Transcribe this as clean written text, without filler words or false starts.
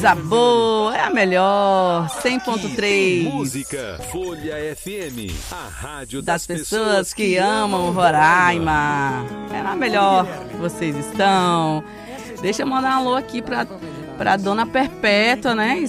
coisa boa, é a melhor, 100.3. Música, Folha FM, a rádio das pessoas que amam Roraima. É a melhor que vocês estão. Deixa eu mandar um alô aqui pra Dona Perpétua, né?